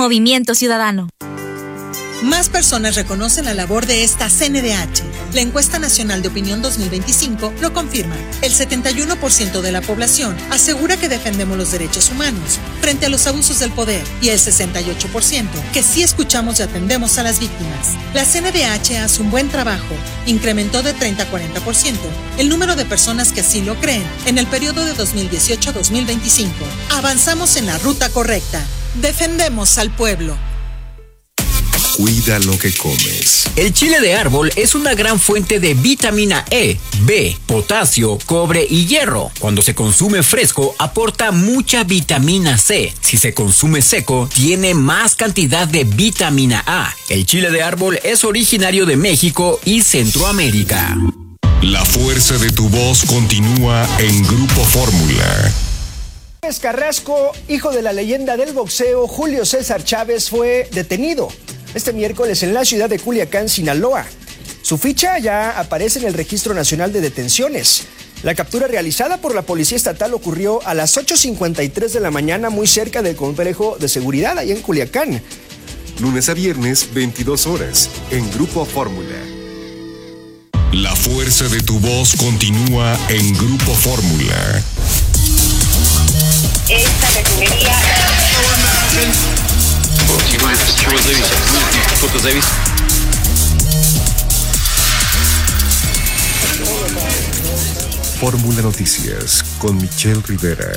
Movimiento Ciudadano. Más personas reconocen la labor de esta CNDH. La encuesta nacional de opinión 2025 lo confirma. El 71% de la población asegura que defendemos los derechos humanos frente a los abusos del poder y el 68% que sí escuchamos y atendemos a las víctimas. La CNDH hace un buen trabajo. Incrementó de 30 a 40% el número de personas que así lo creen en el periodo de 2018 a 2025. Avanzamos en la ruta correcta. Defendemos al pueblo. Cuida lo que comes. El chile de árbol es una gran fuente de vitamina E, B, potasio, cobre y hierro. Cuando se consume fresco, aporta mucha vitamina C. Si se consume seco, tiene más cantidad de vitamina A. El chile de árbol es originario de México y Centroamérica. La fuerza de tu voz continúa en Grupo Fórmula. Carrasco, hijo de la leyenda del boxeo Julio César Chávez, fue detenido este miércoles en la ciudad de Culiacán, Sinaloa. Su ficha ya aparece en el Registro Nacional de Detenciones. La captura realizada por la Policía Estatal ocurrió a las 8:53 de la mañana, muy cerca del complejo de seguridad ahí en Culiacán. Lunes a viernes, 22 horas, en Grupo Fórmula. La fuerza de tu voz continúa en Grupo Fórmula. Esta refinería... Fórmula Noticias con Michelle Rivera.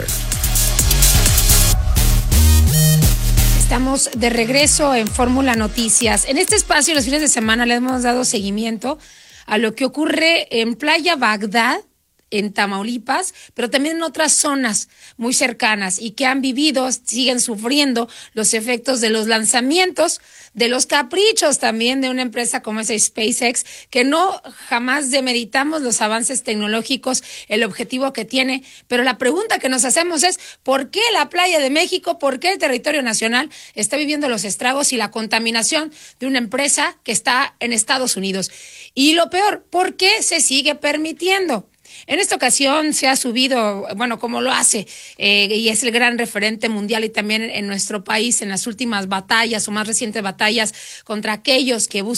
Estamos de regreso en Fórmula Noticias. En este espacio, los fines de semana, le hemos dado seguimiento a lo que ocurre en Playa Bagdad, en Tamaulipas, pero también en otras zonas muy cercanas y que han vivido, siguen sufriendo los efectos de los lanzamientos, de los caprichos también de una empresa como esa SpaceX, que no jamás demeritamos los avances tecnológicos, el objetivo que tiene, pero la pregunta que nos hacemos es ¿por qué la playa de México, por qué el territorio nacional está viviendo los estragos y la contaminación de una empresa que está en Estados Unidos? Y lo peor, ¿por qué se sigue permitiendo? En esta ocasión se ha subido, bueno, como lo hace, y es el gran referente mundial y también en nuestro país en las últimas batallas o más recientes batallas contra aquellos que buscan